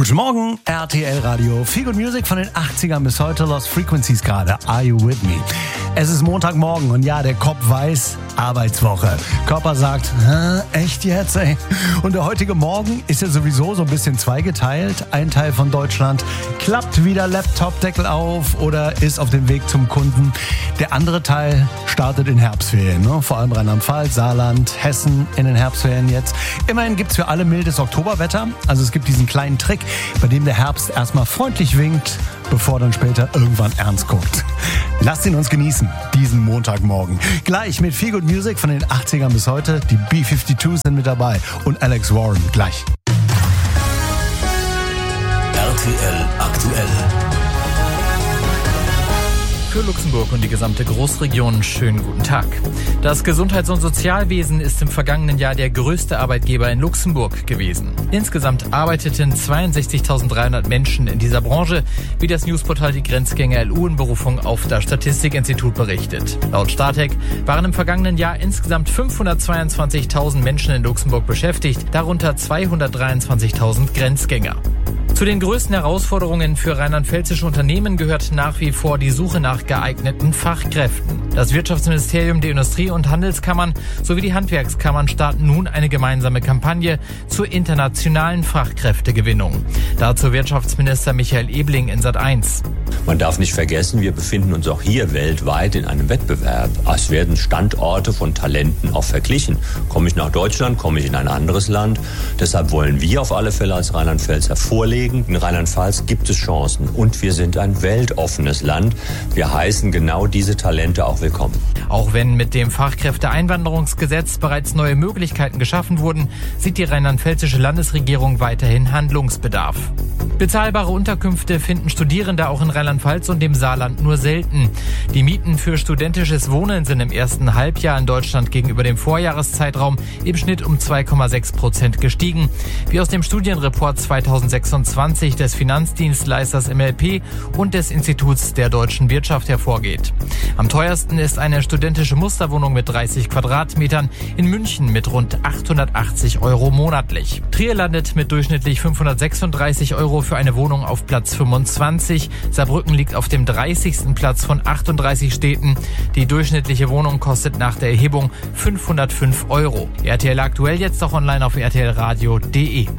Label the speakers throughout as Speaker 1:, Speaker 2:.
Speaker 1: Guten Morgen, RTL Radio. Feel Good Music von den 80ern bis heute, Lost Frequencies gerade. Are you with me? Es ist Montagmorgen und ja, der Kopf weiß, Arbeitswoche. Körper sagt, echt jetzt, ey? Und der heutige Morgen ist ja sowieso so ein bisschen zweigeteilt. Ein Teil von Deutschland klappt wieder Laptop-Deckel auf oder ist auf dem Weg zum Kunden. Der andere Teil startet in Herbstferien, ne? Vor allem Rheinland-Pfalz, Saarland, Hessen in den Herbstferien jetzt. Immerhin gibt's für alle mildes Oktoberwetter. Also es gibt diesen kleinen Trick, bei dem der Herbst erstmal freundlich winkt, bevor dann später irgendwann ernst guckt. Lasst ihn uns genießen, diesen Montagmorgen. Gleich mit Feel Good Music von den 80ern bis heute. Die B-52s sind mit dabei und Alex Warren gleich.
Speaker 2: RTL aktuell.
Speaker 3: Für Luxemburg und die gesamte Großregion schönen guten Tag. Das Gesundheits- und Sozialwesen ist im vergangenen Jahr der größte Arbeitgeber in Luxemburg gewesen. Insgesamt arbeiteten 62.300 Menschen in dieser Branche, wie das Newsportal Die Grenzgänger LU in Berufung auf das Statistikinstitut berichtet. Laut Stratec waren im vergangenen Jahr insgesamt 522.000 Menschen in Luxemburg beschäftigt, darunter 223.000 Grenzgänger. Zu den größten Herausforderungen für rheinland-pfälzische Unternehmen gehört nach wie vor die Suche nach geeigneten Fachkräften. Das Wirtschaftsministerium, die Industrie- und Handelskammern sowie die Handwerkskammern starten nun eine gemeinsame Kampagne zur internationalen Fachkräftegewinnung. Dazu Wirtschaftsminister Michael Ebling in Sat.1.
Speaker 4: Man darf nicht vergessen, wir befinden uns auch hier weltweit in einem Wettbewerb. Es werden Standorte von Talenten auch verglichen. Komme ich nach Deutschland, komme ich in ein anderes Land. Deshalb wollen wir auf alle Fälle als Rheinland-Pfalz hervorlegen, in Rheinland-Pfalz gibt es Chancen und wir sind ein weltoffenes Land. Wir heißen genau diese Talente auch willkommen.
Speaker 3: Auch wenn mit dem Fachkräfteeinwanderungsgesetz bereits neue Möglichkeiten geschaffen wurden, sieht die rheinland-pfälzische Landesregierung weiterhin Handlungsbedarf. Bezahlbare Unterkünfte finden Studierende auch in Rheinland-Pfalz und dem Saarland nur selten. Die Mieten für studentisches Wohnen sind im ersten Halbjahr in Deutschland gegenüber dem Vorjahreszeitraum im Schnitt um 2,6% gestiegen. Wie aus dem Studienreport 2026 des Finanzdienstleisters MLP und des Instituts der deutschen Wirtschaft hervorgeht. Am teuersten ist eine studentische Musterwohnung mit 30 Quadratmetern in München mit rund 880 € monatlich. Trier landet mit durchschnittlich 536 € für eine Wohnung auf Platz 25. Saarbrücken liegt auf dem 30. Platz von 38 Städten. Die durchschnittliche Wohnung kostet nach der Erhebung 505 €. RTL aktuell jetzt auch online auf rtlradio.de.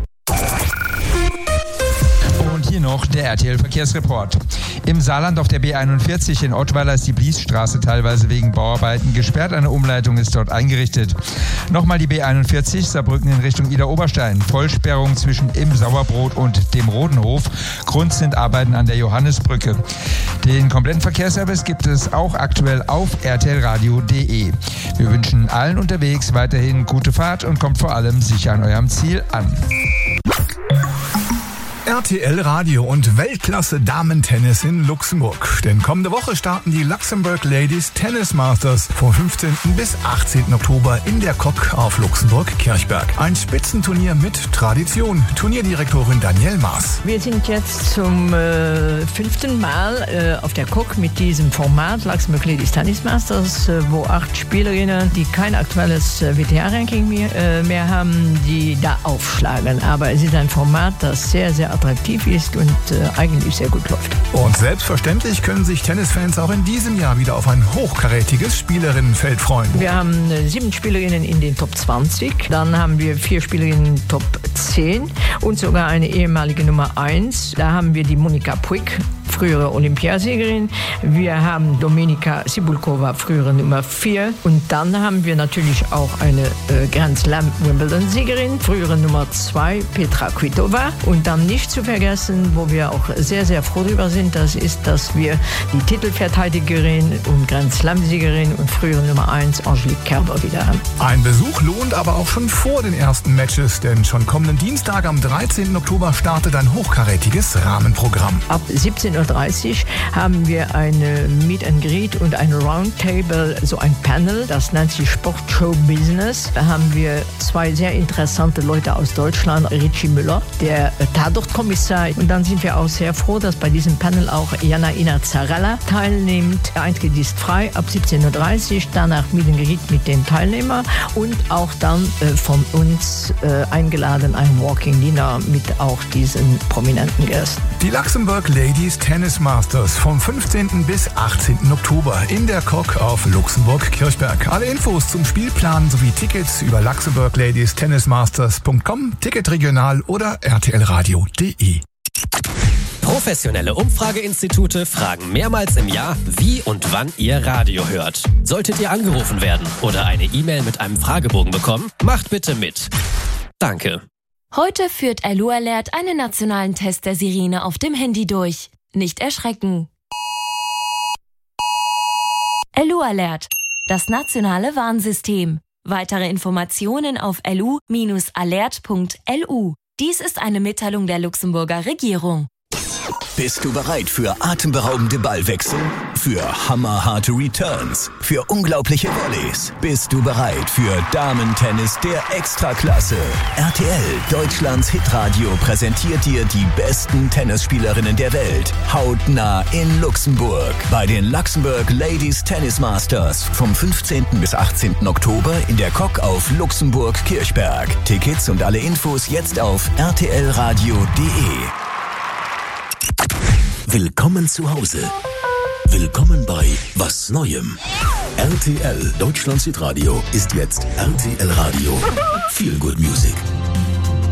Speaker 5: Und hier noch der RTL-Verkehrsreport. Im Saarland auf der B41 in Ottweiler ist die Bliesstraße teilweise wegen Bauarbeiten gesperrt. Eine Umleitung ist dort eingerichtet. Nochmal die B41 Saarbrücken in Richtung Idar-Oberstein. Vollsperrung zwischen Im Sauerbrot und dem Rodenhof. Grund sind Arbeiten an der Johannisbrücke. Den kompletten Verkehrsservice gibt es auch aktuell auf rtlradio.de. Wir wünschen allen unterwegs weiterhin gute Fahrt und kommt vor allem sicher an eurem Ziel an.
Speaker 6: RTL Radio und Weltklasse Damentennis in Luxemburg. Denn kommende Woche starten die Luxemburg Ladies Tennis Masters vom 15. bis 18. Oktober in der Kok auf Luxemburg-Kirchberg. Ein Spitzenturnier mit Tradition. Turnierdirektorin Danielle Maas.
Speaker 7: Wir sind jetzt zum 5. Mal auf der Kok mit diesem Format Luxemburg Ladies Tennis Masters, wo 8 Spielerinnen, die kein aktuelles WTA-Ranking mehr haben, die da aufschlagen. Aber es ist ein Format, das sehr, sehr attraktiv ist und eigentlich sehr gut läuft.
Speaker 6: Und selbstverständlich können sich Tennisfans auch in diesem Jahr wieder auf ein hochkarätiges Spielerinnenfeld freuen.
Speaker 7: Wir haben 7 Spielerinnen in den Top 20, dann haben wir 4 Spielerinnen in den Top 10 und sogar eine ehemalige Nummer 1. Da haben wir die Monika Puig, frühere Olympiasiegerin. Wir haben Dominika Cibulkova, frühere Nummer 4. Und dann haben wir natürlich auch eine Grand Slam Wimbledon-Siegerin, frühere Nummer 2, Petra Kvitova. Und dann nicht zu vergessen, wo wir auch sehr, sehr froh drüber sind, das ist, dass wir die Titelverteidigerin und Grand Slam-Siegerin und frühere Nummer 1, Angelique Kerber, wieder haben.
Speaker 6: Ein Besuch lohnt aber auch schon vor den ersten Matches, denn schon kommenden Dienstag am 13. Oktober startet ein hochkarätiges Rahmenprogramm.
Speaker 7: Ab 17:30 17.30 Uhr haben wir eine Meet and Greet und ein Roundtable, so ein Panel, das nennt sich Sportshow Business. Da haben wir zwei sehr interessante Leute aus Deutschland, Richie Müller, der Tatortkommissar. Und dann sind wir auch sehr froh, dass bei diesem Panel auch Janaina Zarella teilnimmt. Der Eintritt ist frei ab 17.30 Uhr, danach Meet and Greet mit den Teilnehmern und auch dann von uns eingeladen ein Walking Dinner mit auch diesen prominenten Gästen.
Speaker 6: Die Luxemburg Ladies Tennis Masters vom 15. bis 18. Oktober in der Kok auf Luxemburg-Kirchberg. Alle Infos zum Spielplan sowie Tickets über luxemburgladiestenismasters.com, Ticketregional oder rtlradio.de.
Speaker 8: Professionelle Umfrageinstitute fragen mehrmals im Jahr, wie und wann ihr Radio hört. Solltet ihr angerufen werden oder eine E-Mail mit einem Fragebogen bekommen, macht bitte mit. Danke.
Speaker 9: Heute führt LU Alert einen nationalen Test der Sirene auf dem Handy durch. Nicht erschrecken. LU Alert, das nationale Warnsystem. Weitere Informationen auf lu-alert.lu. Dies ist eine Mitteilung der Luxemburger Regierung.
Speaker 2: Bist du bereit für atemberaubende Ballwechsel? Für hammerharte Returns? Für unglaubliche Volleys? Bist du bereit für Damentennis der Extraklasse? RTL, Deutschlands Hitradio, präsentiert dir die besten Tennisspielerinnen der Welt. Hautnah in Luxemburg. Bei den Luxemburg Ladies Tennis Masters vom 15. bis 18. Oktober in der Kok auf Luxemburg-Kirchberg. Tickets und alle Infos jetzt auf rtlradio.de. Willkommen zu Hause. Willkommen bei Was Neuem. RTL, Deutschlands Hitradio, ist jetzt RTL Radio. Feel Good Music.